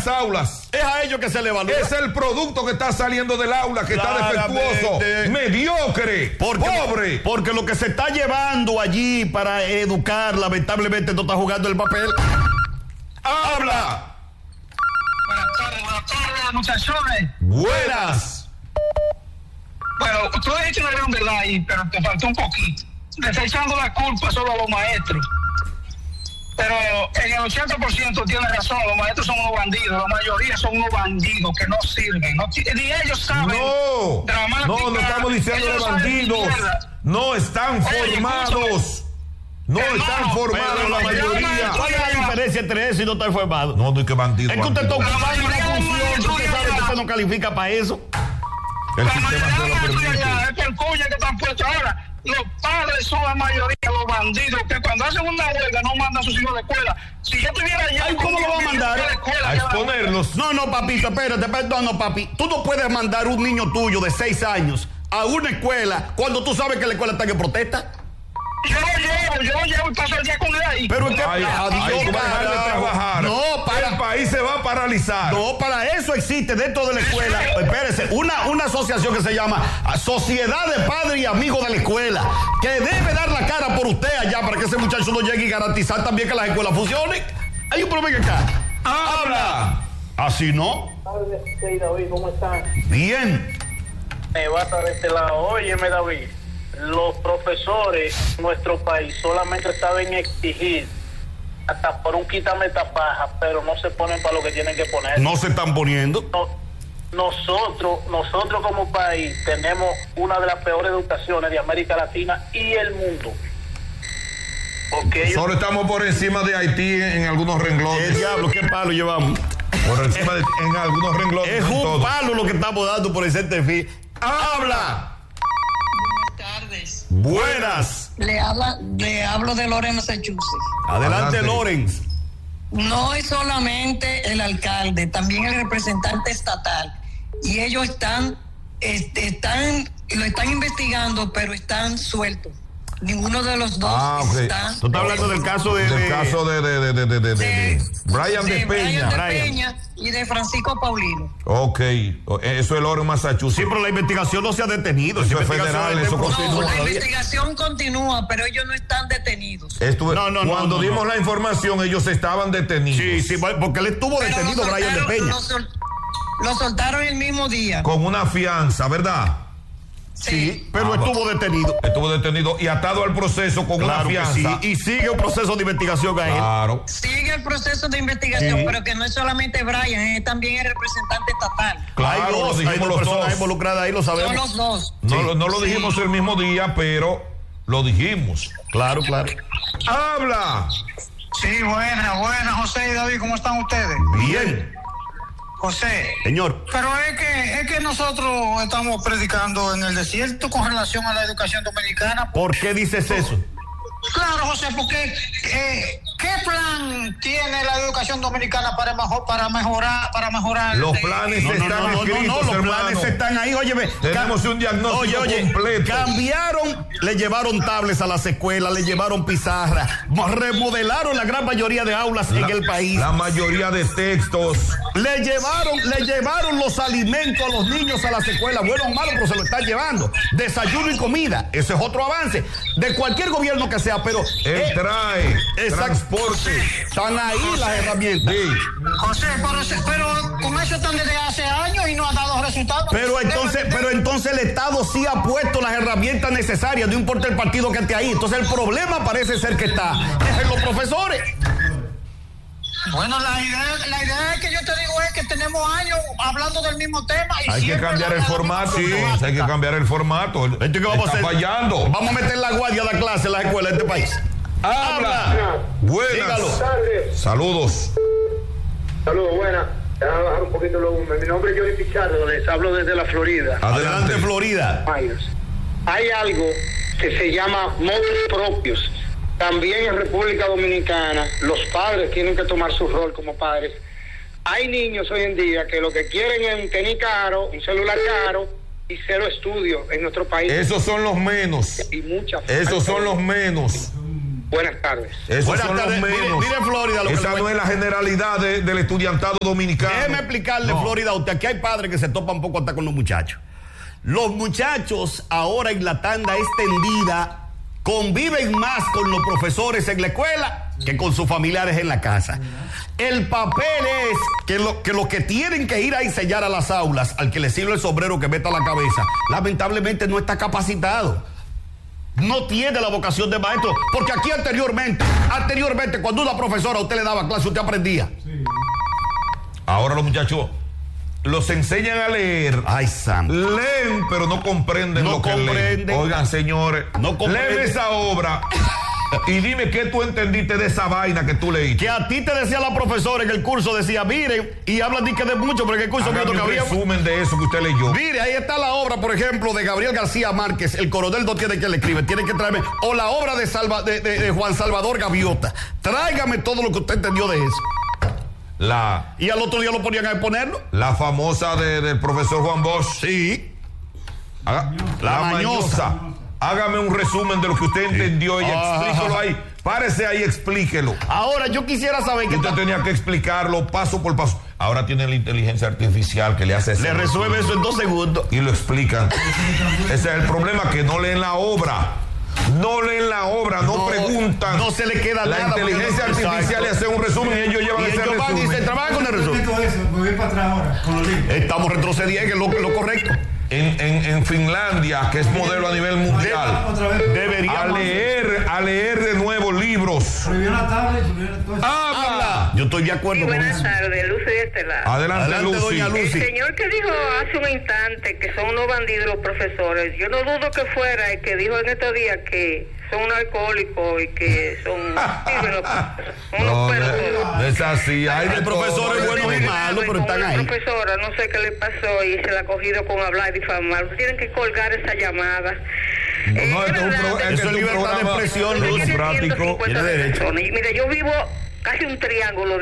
las aulas. Es a ellos que se le evalúa. Es el producto que está saliendo del aula, que está defectuoso, mediocre, pobre. Porque lo que se está llevando allí para educar, lamentablemente no está jugando el papel. ¡Habla! Buenas tardes, muchachones. Buenas. Bueno, tú has dicho una gran verdad ahí, pero te faltó un poquito. Le está echando la culpa solo a los maestros. Pero en el 80% tiene razón, los maestros son unos bandidos, la mayoría son unos bandidos que no sirven. Ni ellos saben. No estamos diciendo de bandidos. No están formados. No están formados la mayoría. ¿Cuál es la diferencia entre eso y no estar formado? No, que bandido. Es que usted está ocupando una función, usted sabe que usted no califica para eso. El sistema se lo permite. Es que el cuña que están puestos ahora. Los padres son la mayoría, los bandidos, que cuando hacen una huelga no mandan a sus hijos a la escuela. Si yo estuviera allá... Ay, ¿cómo lo va a mandar? A exponerlos. No, papito, espérate, perdón, papi. Tú no puedes mandar un niño tuyo de 6 años a una escuela cuando tú sabes que la escuela está en protesta. Yo lo llevo y paso el día con él ahí. Pero es que trabajar. No, el país se va a paralizar. No, para eso existe dentro de la escuela, espérese, una asociación que se llama Sociedad de Padres y Amigos de la Escuela, que debe dar la cara por usted allá para que ese muchacho no llegue y garantizar también que las escuelas funcionen. Hay un problema acá. ¡Habla! Así no. Sí, David, ¿cómo están? Bien. Me vas a de este lado. Óyeme, David. Los profesores en nuestro país solamente saben exigir hasta por un quítame tapaja, pero no se ponen para lo que tienen que poner. No se están poniendo. Nosotros como país tenemos una de las peores educaciones de América Latina y el mundo. Solo estamos por encima de Haití en algunos renglones. ¿Qué diablo? ¿Qué palo llevamos? Por encima en algunos renglones. Es un palo lo que estamos dando por el CENTEFI. ¡Habla! Tardes. Buenas. Le hablo de Lawrence, Massachusetts. Adelante, Lawrence. No es solamente el alcalde, también el representante estatal. Y ellos lo están investigando, pero están sueltos. Ninguno de los dos está. Tú estás hablando del caso de Brian de Peña y de Francisco Paulino. Ok, eso es Lawrence, Massachusetts. Sí, pero la investigación no se ha detenido. Eso es federal, eso continúa. La investigación continúa, pero ellos no están detenidos. Cuando dimos la información, elos estaban detenidos. Sí, porque él estuvo detenido, Brian de Peña. Lo soltaron el mismo día. Con una fianza, ¿verdad? Sí, pero estuvo detenido. Estuvo detenido y atado al proceso con una fianza. Sí. Y sigue un proceso de investigación a él. Claro. Sigue el proceso de investigación, pero que no es solamente Brian, es también el representante estatal. Claro, hay dos personas involucradas ahí, lo sabemos. Son los dos. No lo dijimos el mismo día, pero lo dijimos. Claro. ¡Habla! Sí, buena, José y David, ¿cómo están ustedes? Bien. José. Señor. Pero es que nosotros estamos predicando en el desierto con relación a la educación dominicana. ¿Por qué dices eso? Claro, José, porque ¿qué plan tiene la educación dominicana para mejorar? Los planes están escritos, los planes están ahí. Óyeme, tenemos un diagnóstico completo. Le llevaron tablets a las escuelas, le llevaron pizarras, remodelaron la gran mayoría de aulas en el país. La mayoría de textos. Le llevaron los alimentos a los niños a las escuelas, bueno o malo, pero se lo están llevando. Desayuno y comida, ese es otro avance de cualquier gobierno que sea, pero él trae transporte. Están ahí las herramientas. Sí. José, pero con eso están desde hace años y no ha dado resultados. Pero entonces el Estado sí ha puesto las herramientas necesarias, no importa el partido que esté ahí. Entonces el problema parece ser que está en los profesores. Bueno, la idea que yo te digo es que tenemos años hablando del mismo tema. Y hay que cambiar el formato. Hay que cambiar el formato. ¿Qué vamos a hacer? Fallando. Vamos a meter la guardia a la clase en las escuelas de este país. ¡Habla! Buenas. Dígalo. Saludos. Buenas. Déjame bajar un poquito el volumen. Mi nombre es Joey Pichardo, les hablo desde la Florida. Adelante, Florida. Hay algo que se llama motus propios. También en República Dominicana los padres tienen que tomar su rol como padres. Hay niños hoy en día que lo que quieren es un tenis caro, un celular caro y cero estudio en nuestro país. Esos son los menos. Y muchas. Esos son los menos. Buenas tardes. Esos Buenas son tardes. los menos. Mire Florida. Esa no es la generalidad del estudiantado dominicano. Déjeme explicarle, Florida, a usted. Aquí hay padres que se topan un poco hasta con los muchachos. Los muchachos ahora en la tanda extendida conviven más con los profesores en la escuela que con sus familiares en la casa. El papel es que los que tienen que ir a enseñar a las aulas, al que le sirve el sombrero que meta la cabeza, lamentablemente no está capacitado. No tiene la vocación de maestro, porque aquí anteriormente, cuando una profesora a usted le daba clase, usted aprendía. Sí. Ahora los muchachos los enseñan a leer. Ay, santo. Leen, pero no comprenden No lo que comprenden. leen. Oigan, señores, No comprenden. léeme esa obra y dime qué tú entendiste de esa vaina que tú leíste. Que a ti te decía la profesora en el curso, decía, miren, y hablan de mucho, porque el curso mío Hágame que un había. resumen de eso que usted leyó. Mire, ahí está la obra, por ejemplo, de Gabriel García Márquez, El coronel no tiene que le escribe, tiene que traerme, o la obra de Juan Salvador Gaviota. Tráigame todo lo que usted entendió de eso. Y al otro día lo ponían a exponerlo. La famosa del profesor Juan Bosch. Sí. La mañosa. Hágame un resumen de lo que usted entendió y explíquelo ahí. Párese ahí, explíquelo. Ahora, yo quisiera saber que Usted tenía que explicarlo paso por paso. Ahora tiene la inteligencia artificial que le hace le resuelve eso en 2 segundos. y lo explican. Ese es el problema, que no leen la obra. No leen la obra, no preguntan. No se le queda la nada. inteligencia artificial le hace un resumen y ellos llevan Y ese ellos van y se resumen. trabajan con el resumen. Todo eso, me voy para atrás ahora, con los libros. Estamos retrocediendo, que es lo correcto. En Finlandia, que es modelo a nivel mundial, Otra vez. Debería a leer de nuevo libros. Prohibió la tablet, prohibió todo eso. Habla. Yo estoy de acuerdo con Buenas eso. tardes, Lucy de este lado. Adelante, Lucy. doña El Lucy. señor que dijo hace un instante que son unos bandidos los profesores, yo no dudo que fuera el que dijo en estos días que son unos alcohólicos y que son No, unos no es así. Hay de profesores todo. buenos y malos, pero están ahí. Profesora, no sé qué le pasó y se la ha cogido con hablar y difamar. Tienen que colgar esa llamada. No, esto es un Eso es un libertad de programa expresión, Luz. Luz. democrático. Tiene derecho. Y mire, yo vivo casi un triángulo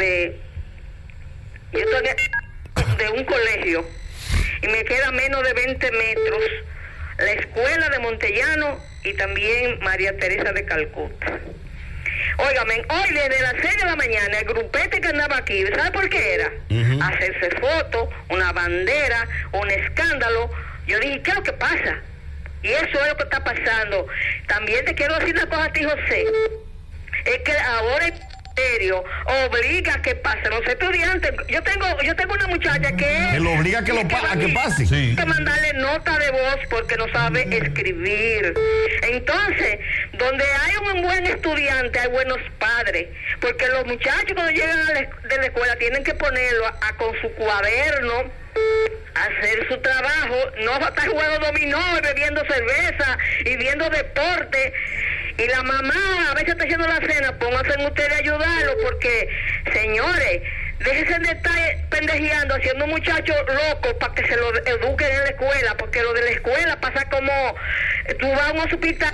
yo estoy de un colegio y me queda menos de 20 metros la escuela de Montellano y también María Teresa de Calcuta. Óigame, hoy desde las 6 de la mañana el grupete que andaba aquí, ¿sabe por qué era? Hacerse fotos, una bandera, un escándalo. Yo dije, ¿qué es lo que pasa? Y eso es lo que está pasando. También te quiero decir una cosa a ti, José. Es que ahora el ministerio obliga a que pasen los estudiantes. Yo tengo una muchacha que lo obliga a que pase. Sí. Hay que mandarle nota de voz porque no sabe escribir. Entonces, donde hay un buen estudiante, hay buenos padres. Porque los muchachos cuando llegan de la escuela tienen que ponerlo con su cuaderno, hacer su trabajo, no estar jugando dominó y bebiendo cerveza y viendo deporte. Y la mamá a veces está haciendo la cena, pónganse ustedes a ayudarlo, porque, señores, déjense de estar pendejeando, haciendo muchachos locos para que se lo eduquen en la escuela, porque lo de la escuela pasa como tú vas a un hospital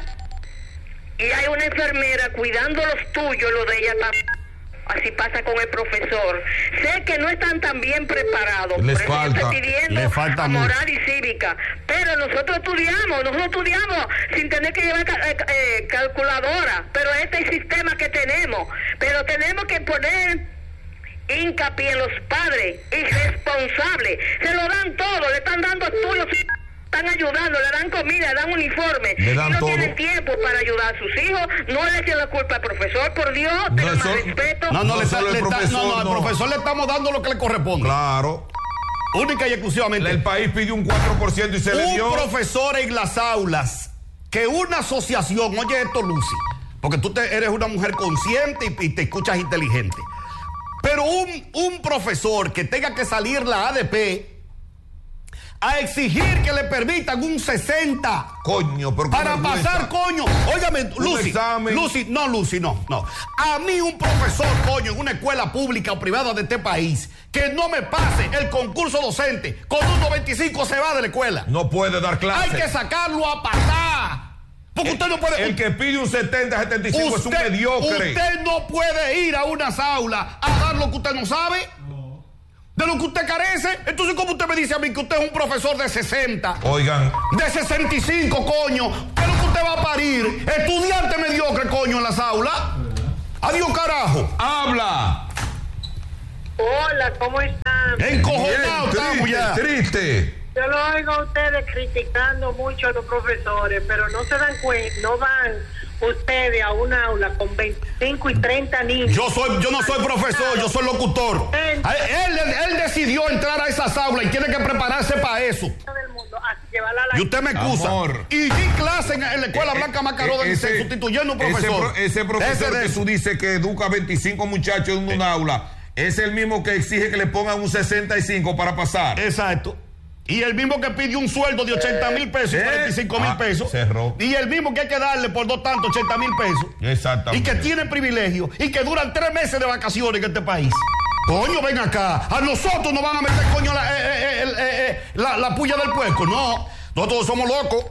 y hay una enfermera cuidando los tuyos, lo de ella también. Así pasa con el profesor. Sé que no están tan bien preparados. Les por eso falta, estoy pidiendo les falta a moral y cívica. Pero nosotros estudiamos sin tener que llevar calculadora. Pero este es el sistema que tenemos. Pero tenemos que poner hincapié en los padres irresponsables. Se lo dan todo, le están dando estudios, están ayudando, le dan comida, le dan uniforme, Le dan y no todo. tienen tiempo para ayudar a sus hijos. No le echen la culpa al profesor, por Dios, tengan más respeto. No, No solo el profesor, al no. profesor le estamos dando lo que le corresponde. Claro. Única y exclusivamente. El país pidió un 4% y se le dio. Un profesor en las aulas, que una asociación, oye esto, Lucy, porque tú eres una mujer consciente y te escuchas inteligente, pero un profesor que tenga que salir la ADP a exigir que le permitan un 60 Coño, pero qué para vergüenza. pasar, coño. Óigame, Lucy, examen. Lucy, no. A mí un profesor, coño, en una escuela pública o privada de este país, que no me pase el concurso docente, con un 95 se va de la escuela. No puede dar clase. Hay que sacarlo a pasar. Porque usted no puede... El que pide un 70, 75 es un mediocre. Usted no puede ir a unas aulas a dar lo que usted no sabe. De lo que usted carece. Entonces, ¿cómo usted me dice a mí que usted es un profesor de 60? Oigan, De 65, coño. ¿Qué es lo que usted va a parir? Estudiante mediocre, coño, en las aulas. Adiós, carajo. Habla. Hola, ¿cómo están? Encojonado estamos ya. Triste. Yo lo oigo a ustedes criticando mucho a los profesores, pero no se dan cuenta, no van ustedes a un aula con 25 y 30 niños. Yo no soy profesor, yo soy locutor. Él decidió entrar a esas aulas y tiene que prepararse para eso. Y usted me excusa. Amor. Y di clase en la escuela Blanca Macaró sustituyendo un profesor. Ese profesor que tú dices que educa 25 muchachos en un aula, es el mismo que exige que le pongan un 65 para pasar. Exacto. Y el mismo que pide un sueldo de 80,000 pesos y 45,000 pesos. Cerró. Y el mismo que hay que darle por dos tantos 80,000 pesos. Exactamente. Y que tiene privilegio. Y que duran 3 meses de vacaciones en este país. Coño, ven acá. A nosotros nos van a meter, coño, la puya del puerco. No. Nosotros somos locos.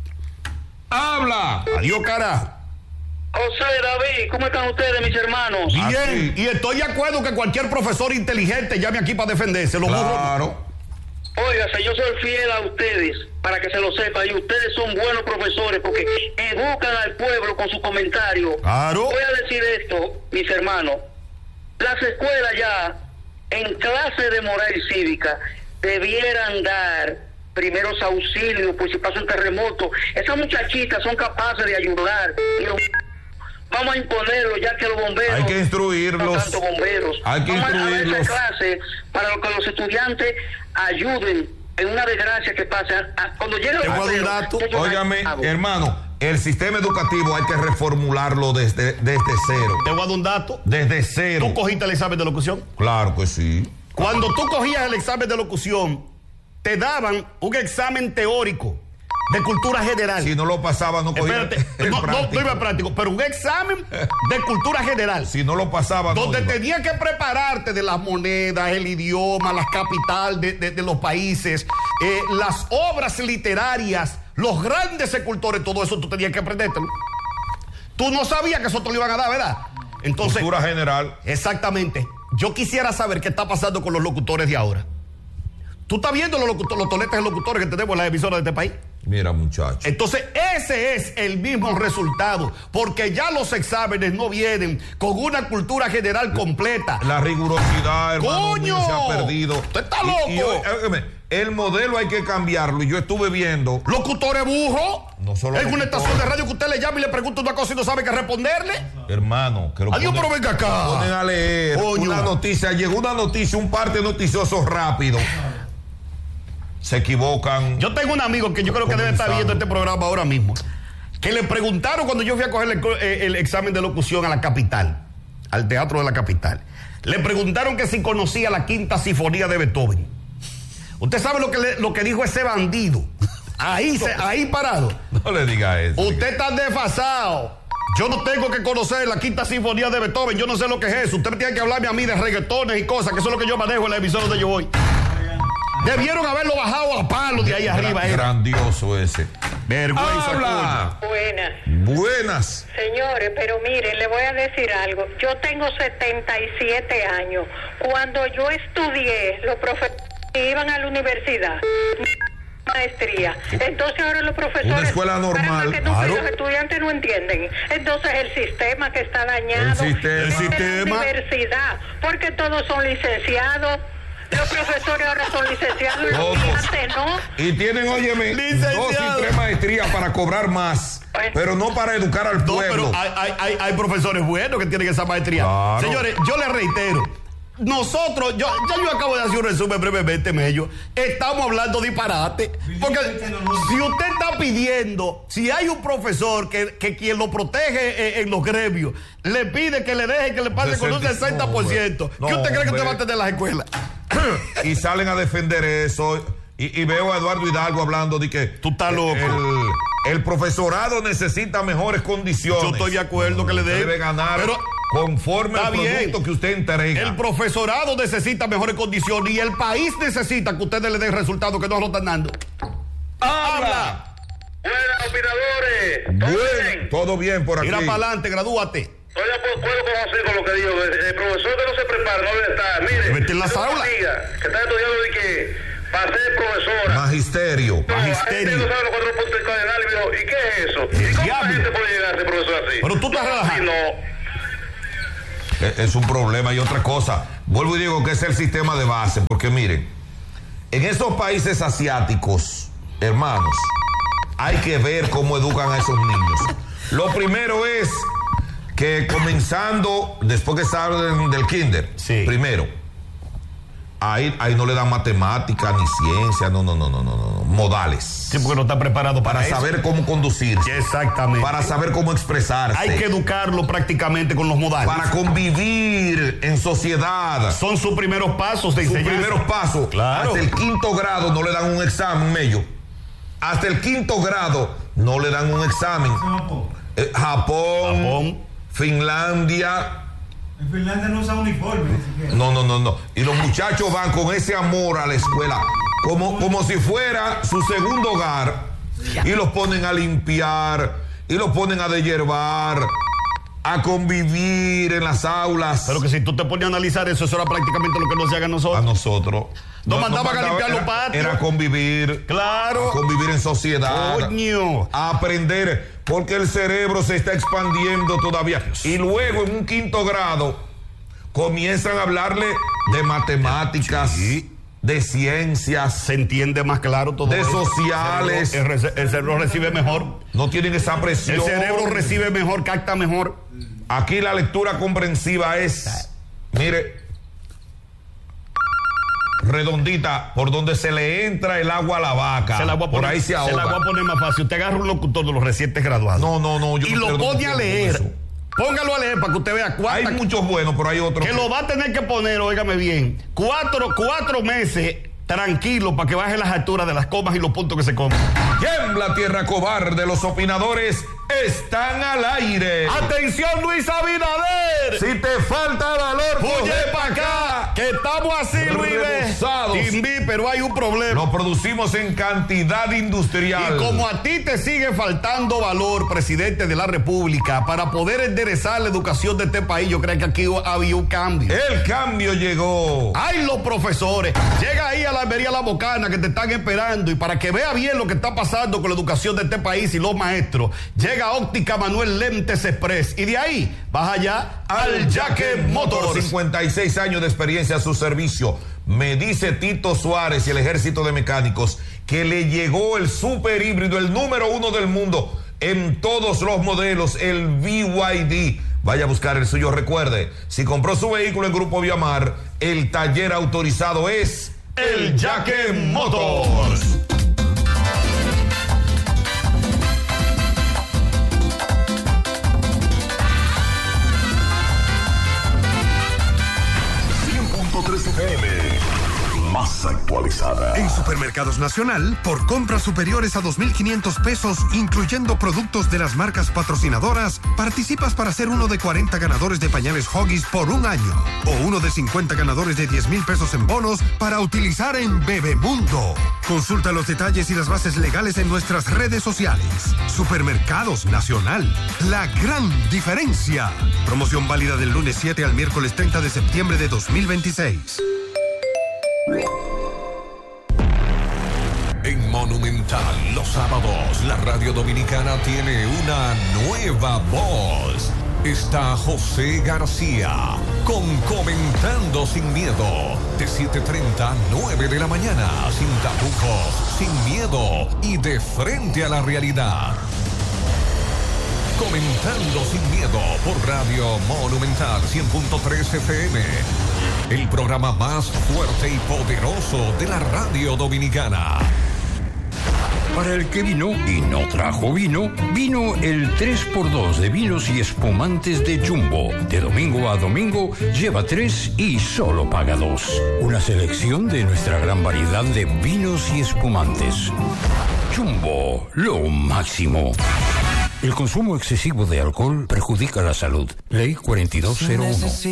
Habla. Adiós, carajo. José, David, ¿cómo están ustedes, mis hermanos? Bien. Así. Y estoy de acuerdo que cualquier profesor inteligente llame aquí para defenderse. Los burros. Claro. Óigase, yo soy fiel a ustedes, para que se lo sepan, y ustedes son buenos profesores porque educan al pueblo con sus comentarios. Claro. Voy a decir esto, mis hermanos. Las escuelas ya, en clase de moral cívica, debieran dar primeros auxilios, pues si pasa un terremoto. Esas muchachitas son capaces de ayudar. Vamos a imponerlo, ya que los bomberos... Hay que instruirlos. No tanto bomberos. Hay que Vamos instruirlos. a dar esa clase para que los estudiantes ayuden en una desgracia que pasa. Cuando llega el voy a dar un bombero, dato. ellos Óigame, dan- hermano, el sistema educativo hay que reformularlo desde cero. Te voy a dar un dato. Desde cero. ¿Tú cogiste el examen de locución? Claro que sí. Cuando tú cogías el examen de locución, te daban un examen teórico de cultura general. Si no lo pasaba, no cogía Espérate, el no práctico. iba práctico, pero un examen de cultura general. Si no lo pasaba, no Donde iba. tenías que prepararte de las monedas, el idioma, las capitales de los países, las obras literarias, los grandes escultores, todo eso tú tenías que aprendértelo. Tú no sabías que eso te lo iban a dar, ¿verdad? Entonces, Cultura general. exactamente. Yo quisiera saber qué está pasando con los locutores de ahora. ¿Tú estás viendo los toletes de locutores que tenemos en las emisoras de este país? Mira, muchacho. Entonces, ese es el mismo resultado, porque ya los exámenes no vienen con una cultura general completa. La rigurosidad, hermano, ¡Coño! se ha perdido. ¡Usted está Y loco! óigame, el modelo hay que cambiarlo. Y yo estuve viendo. ¿Locutores burros? No solo Es una locutores. estación de radio que usted le llama y le pregunta una cosa y no sabe qué responderle. Hermano, que lo Adiós, pero venga acá. ponen a leer Coño. una noticia. Llegó una noticia, un parte noticioso rápido. Se equivocan. Yo tengo un amigo que yo creo que debe estar viendo este programa ahora mismo, que le preguntaron cuando yo fui a coger el examen de locución a la capital, al teatro de la capital. Le preguntaron que si conocía la Quinta Sinfonía de Beethoven. Usted sabe lo que dijo ese bandido. Ahí parado. No le diga eso. Usted está desfasado. Yo no tengo que conocer la Quinta Sinfonía de Beethoven. Yo no sé lo que es eso. Usted tiene que hablarme a mí de reggaetones y cosas, que eso es lo que yo manejo en la emisora donde yo voy. Debieron haberlo bajado a palo de ahí arriba. Grandioso ese. Vergüenza. Habla. Buenas. Buenas. Señores, pero miren, le voy a decir algo. Yo tengo 77 años. Cuando yo estudié, los profesores iban a la universidad, maestría. Entonces ahora los profesores... Una escuela normal, Para que no, claro. los estudiantes no entienden. Entonces el sistema que está dañado... El sistema. es de la universidad, porque todos son licenciados. Los profesores ahora son licenciados y los Todos. estudiantes no. Y tienen, óyeme, Licenciado. 2 y 3 maestrías para cobrar más, pero no para educar al No, pueblo. pero hay profesores buenos que tienen esa maestría. Claro. Señores, yo les reitero. Nosotros, yo acabo de hacer un resumen brevemente, Mello. Estamos hablando disparate. Porque si usted está pidiendo, si hay un profesor que quien lo protege en los gremios, le pide que le deje que le pase con un 60%, No, ¿qué usted cree que hombre. te va a tener en las escuelas? Y salen a defender eso. Y veo a Eduardo Hidalgo hablando de que Tú estás loco. el profesorado necesita mejores condiciones. Yo estoy de acuerdo que le den. Debe ganar Pero conforme está al bien. producto que usted entrega. El profesorado necesita mejores condiciones y el país necesita que ustedes le den resultados que no lo están dando. ¡Habla! Buenas, operadores. Bueno, todo bien por aquí. Mira para adelante, gradúate. Estoy de acuerdo con José con lo que dijo. El profesor que no se prepara no debe estar. Mire, Vete en la tengo una aula. amiga que está estudiando de que para ser profesora. Magisterio. No, la gente Magisterio. no sabe los 4 puntos del cardenal y me dijo, ¿y qué es eso? ¿Y cómo la Diablo. gente puede llegar a ser profesor así? Pero tú estás No, relajado. así no. Es un problema. Y otra cosa, vuelvo y digo que es el sistema de base, porque miren, en estos países asiáticos, hermanos, hay que ver cómo educan a esos niños. Lo primero es que comenzando, después que salen del kinder, sí. Primero, ahí no le dan matemática ni ciencia, no, modales. Sí, porque no está preparado para saber cómo conducirse. Exactamente. Para saber cómo expresarse. Hay que educarlo prácticamente con los modales. Para convivir en sociedad. Son sus primeros pasos de enseñanza. Sus primeros pasos. Claro. Hasta el 5º grado no le dan un examen, Mello. Hasta el 5º grado no le dan un examen. Japón, Finlandia. En Finlandia no usa uniforme. No. Y los muchachos van con ese amor a la escuela, como si fuera su segundo hogar. Y los ponen a limpiar, y los ponen a deshiervar, a convivir en las aulas. Pero que si tú te pones a analizar eso era prácticamente lo que nos hagan nosotros. A nosotros. Nos mandaban a limpiar los patios. Era convivir. Claro. A convivir en sociedad. Coño. A aprender, porque el cerebro se está expandiendo todavía. Y luego en un 5º grado comienzan a hablarle de matemáticas, sí, de ciencias. Se entiende más claro todo. De eso, sociales. El cerebro recibe mejor. No tienen esa presión. El cerebro recibe mejor, capta mejor. Aquí la lectura comprensiva es, mire, redondita, por donde se le entra el agua a la vaca. Por ahí se ahoga. Se la voy a poner más fácil. Usted agarra un locutor de los recientes graduados. No. Y lo pone a leer. Póngalo a leer para que usted vea Hay muchos buenos, pero hay otros. Que lo va a tener que poner, óigame bien, 4 meses tranquilo para que baje las alturas de las comas y los puntos que se comen. Tiembla tierra cobarde, los opinadores están al aire. ¡Atención, Luis Abinader! Si te falta valor, huye para acá, que estamos así, Luis. Pero hay un problema. Lo producimos en cantidad industrial. Y como a ti te sigue faltando valor, presidente de la República, para poder enderezar la educación de este país, yo creo que aquí había un cambio. El cambio llegó. ¡Ay, los profesores! Llega ahí a la Almería La Bocana que te están esperando, y para que vea bien lo que está pasando con la educación de este país y los maestros, llega Óptica Manuel Lentes Express, y de ahí vas allá al Jaque Motors. 56 años de experiencia a su servicio. Me dice Tito Suárez y el Ejército de Mecánicos que le llegó el super híbrido, el número 1 del mundo en todos los modelos, el BYD. Vaya a buscar el suyo. Recuerde, si compró su vehículo en Grupo Viamar, el taller autorizado es el Jaque Motors. Más actualizada. En Supermercados Nacional, por compras superiores a 2.500 pesos, incluyendo productos de las marcas patrocinadoras, participas para ser uno de 40 ganadores de pañales Huggies por un año, o uno de 50 ganadores de 10,000 pesos en bonos para utilizar en Bebemundo. Consulta los detalles y las bases legales en nuestras redes sociales. Supermercados Nacional, la gran diferencia. Promoción válida del lunes 7 al miércoles 30 de septiembre de 2026. En Monumental, los sábados, la radio dominicana tiene una nueva voz. Está José García con Comentando Sin Miedo, de 7:30 a 9 de la mañana, sin tapujos, sin miedo y de frente a la realidad. Comentando Sin Miedo por Radio Monumental 100.3 FM. El programa más fuerte y poderoso de la radio dominicana. Para el que vino y no trajo vino, vino el 3x2 de vinos y espumantes de Jumbo. De domingo a domingo, lleva 3 y solo paga 2. Una selección de nuestra gran variedad de vinos y espumantes. Jumbo, lo máximo. El consumo excesivo de alcohol perjudica la salud. Ley 4201.